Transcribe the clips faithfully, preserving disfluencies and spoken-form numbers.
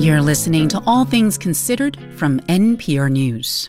You're listening to All Things Considered from N P R News.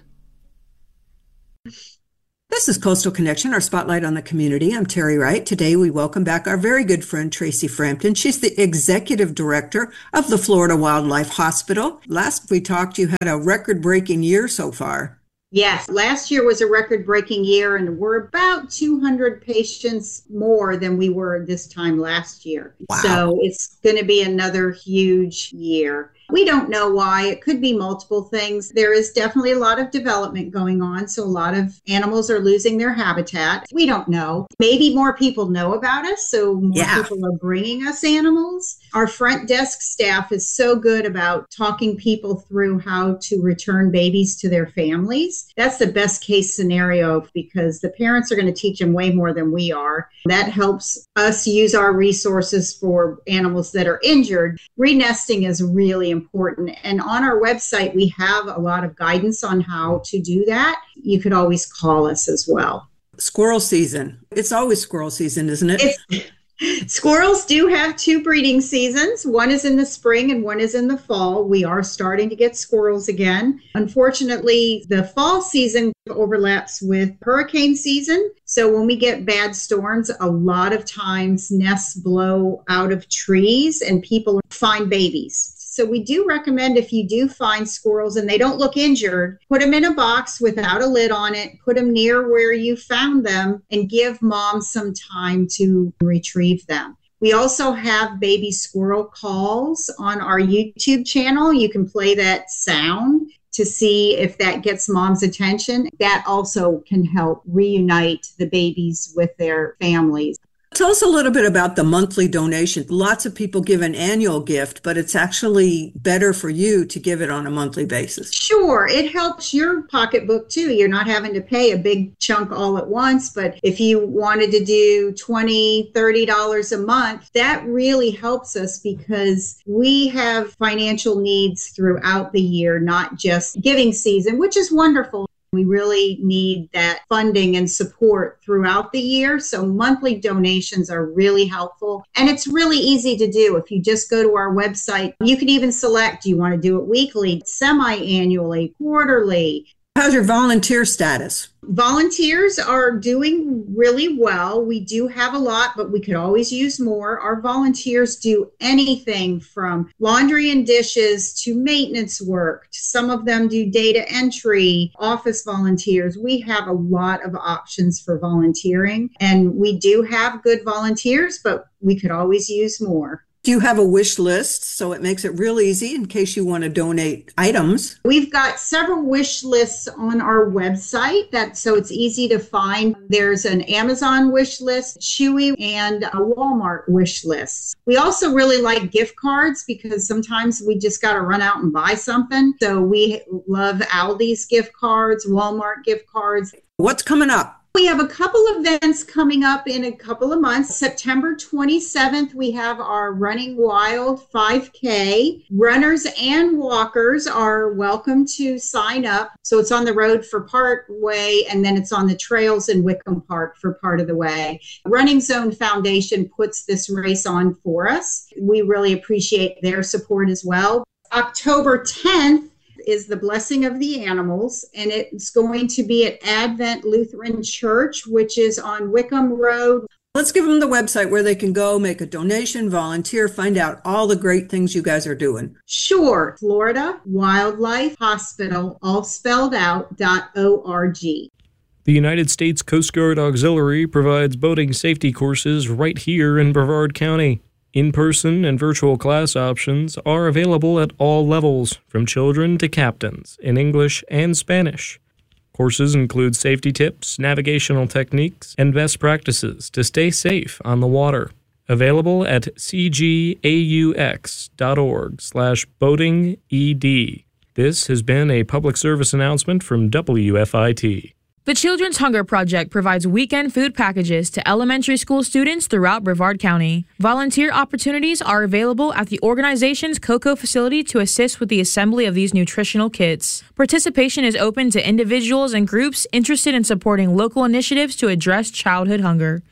This is Coastal Connection, our spotlight on the community. I'm Terry Wright. Today we welcome back our very good friend Tracy Frampton. She's the executive director of the Florida Wildlife Hospital. Last we talked, you had a record-breaking year so far. Yes, last year was a record-breaking year, and we're about two hundred patients more than we were this time last year. Wow. So it's going to be another huge year. We don't know why. It could be multiple things. There is definitely a lot of development going on, so a lot of animals are losing their habitat. We don't know. Maybe more people know about us, so more yeah. people are bringing us animals. Our front desk staff is so good about talking people through how to return babies to their families. That's the best case scenario because the parents are going to teach them way more than we are. That helps us use our resources for animals that are injured. Renesting is really important. And on our website, we have a lot of guidance on how to do that. You could always call us as well. Squirrel season. It's always squirrel season, isn't it? It's- Squirrels do have two breeding seasons. One is in the spring and one is in the fall. We are starting to get squirrels again. Unfortunately, the fall season overlaps with hurricane season. So when we get bad storms, a lot of times nests blow out of trees and people find babies. So we do recommend if you do find squirrels and they don't look injured, put them in a box without a lid on it, put them near where you found them, and give mom some time to retrieve them. We also have baby squirrel calls on our YouTube channel. You can play that sound to see if that gets mom's attention. That also can help reunite the babies with their families. Tell us a little bit about the monthly donation. Lots of people give an annual gift, but it's actually better for you to give it on a monthly basis. Sure. It helps your pocketbook too. You're not having to pay a big chunk all at once, but if you wanted to do twenty dollars, thirty dollars a month, that really helps us because we have financial needs throughout the year, not just giving season, which is wonderful. We really need that funding and support throughout the year. So monthly donations are really helpful. And it's really easy to do. If you just go to our website, you can even select, do you want to do it weekly, semi-annually, quarterly? How's your volunteer status? Volunteers are doing really well. We do have a lot, but we could always use more. Our volunteers do anything from laundry and dishes to maintenance work. Some of them do data entry, office volunteers. We have a lot of options for volunteering, and we do have good volunteers, but we could always use more. Do you have a wish list? So it makes it real easy in case you want to donate items. We've got several wish lists on our website, that so it's easy to find. There's an Amazon wish list, Chewy, and a Walmart wish list. We also really like gift cards because sometimes we just got to run out and buy something. So we love Aldi's gift cards, Walmart gift cards. What's coming up? We have a couple of events coming up in a couple of months. September twenty-seventh, we have our Running Wild five K. Runners and walkers are welcome to sign up. So it's on the road for part way, and then it's on the trails in Wickham Park for part of the way. Running Zone Foundation puts this race on for us. We really appreciate their support as well. October tenth, is the Blessing of the Animals, and it's going to be at Advent Lutheran Church, which is on Wickham Road. Let's give them the website where they can go, make a donation, volunteer, find out all the great things you guys are doing. Sure. Florida Wildlife Hospital, all spelled out, dot O R G. The United States Coast Guard Auxiliary provides boating safety courses right here in Brevard County. In-person and virtual class options are available at all levels, from children to captains, in English and Spanish. Courses include safety tips, navigational techniques, and best practices to stay safe on the water. Available at c g a u x dot org slash boating e d. This has been a public service announcement from W F I T. The Children's Hunger Project provides weekend food packages to elementary school students throughout Brevard County. Volunteer opportunities are available at the organization's Cocoa facility to assist with the assembly of these nutritional kits. Participation is open to individuals and groups interested in supporting local initiatives to address childhood hunger.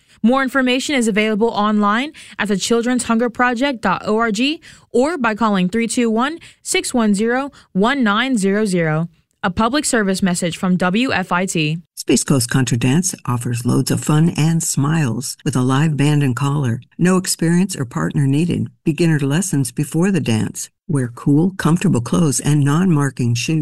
More information is available online at the children's hunger project dot org or by calling three two one, six one zero, one nine zero zero. A public service message from W F I T. Space Coast Contra Dance offers loads of fun and smiles with a live band and caller. No experience or partner needed. Beginner lessons before the dance. Wear cool, comfortable clothes and non-marking shoes.